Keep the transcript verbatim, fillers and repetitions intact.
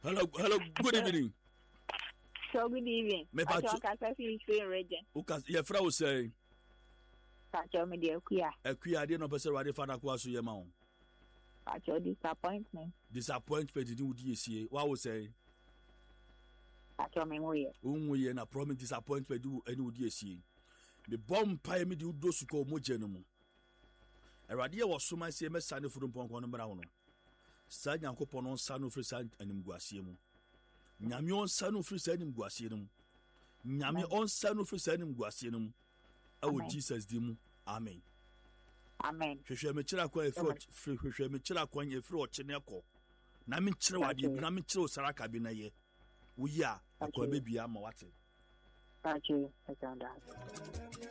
Hello, hello, good evening. So good evening. Me Pacho pacho. kasa fi Spain region. Ukas, your friend will say, Pacho me dey kuya. a queer idea no person ready for that was your mouth. Pacho disappointment. Disappointment in U D C. What will say? Pacho me moye. Unwe na promise disappointment do any U D C. The bomb pie me do those who mo genome. A radia was so my same as Sunday for the punk on brown. Sad Yankopon on Sanu for San and Guasium. Nyami on Sanu for Sanim Guasium. Nyami on Sanu for Sanim Guasium. Oh, Jesus Dimu. Amen. Amen. Hwehwe me kira kwa efro hwehwe me kira kwa efro cheneko. Na me kira wade na me kira osaraka bi na ye. Wo yi a akwa bebia ma wate. Pacho, I found out.